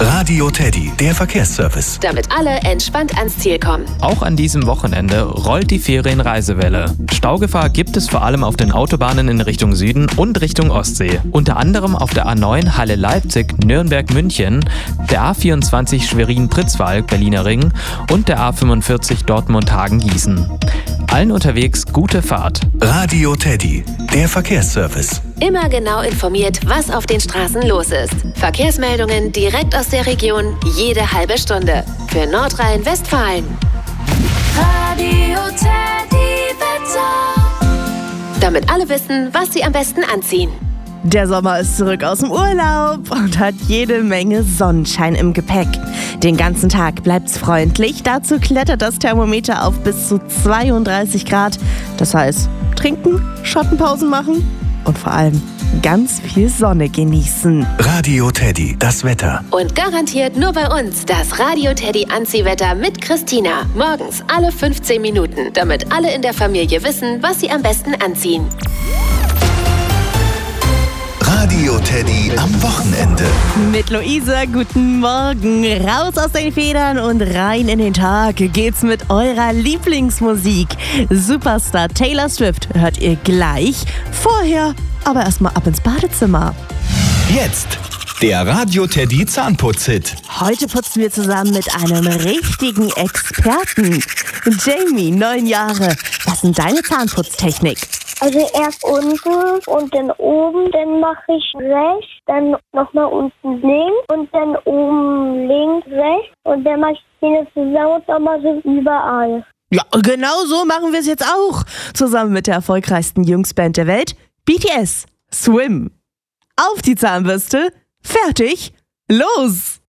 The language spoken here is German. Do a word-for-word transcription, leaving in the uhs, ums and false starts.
Radio Teddy, der Verkehrsservice. Damit alle entspannt ans Ziel kommen. Auch an diesem Wochenende rollt die Ferienreisewelle. Staugefahr gibt es vor allem auf den Autobahnen in Richtung Süden und Richtung Ostsee. Unter anderem auf der A neun Halle-Leipzig, Nürnberg-München, der A vierundzwanzig Schwerin-Pritzwalk, Berliner Ring und der A fünfundvierzig Dortmund-Hagen-Gießen. Allen unterwegs gute Fahrt. Radio Teddy, der Verkehrsservice. Immer genau informiert, was auf den Straßen los ist. Verkehrsmeldungen direkt aus der Region, jede halbe Stunde. Für Nordrhein-Westfalen. Radio Teddy Wetter. Damit alle wissen, was sie am besten anziehen. Der Sommer ist zurück aus dem Urlaub und hat jede Menge Sonnenschein im Gepäck. Den ganzen Tag bleibt's freundlich. Dazu klettert das Thermometer auf bis zu zweiunddreißig Grad. Das heißt, trinken, Schattenpausen machen und vor allem ganz viel Sonne genießen. Radio Teddy, das Wetter. Und garantiert nur bei uns das Radio Teddy Anziehwetter mit Christina. Morgens alle fünfzehn Minuten, damit alle in der Familie wissen, was sie am besten anziehen. Radio Teddy am Wochenende. Mit Luisa, guten Morgen. Raus aus den Federn und rein in den Tag geht's mit eurer Lieblingsmusik. Superstar Taylor Swift hört ihr gleich. Vorher aber erstmal ab ins Badezimmer. Jetzt der Radio Teddy Zahnputz-Hit. Heute putzen wir zusammen mit einem richtigen Experten. Jamie, neun Jahre. Was ist denn deine Zahnputztechnik? Also erst unten und dann oben, dann mache ich rechts, dann nochmal unten links und dann oben links, rechts und dann mache ich die Zähne zusammen und nochmal so überall. Ja, genau so machen wir es jetzt auch. Zusammen mit der erfolgreichsten Jungsband der Welt, B T S. Swim. Auf die Zahnbürste, fertig, los!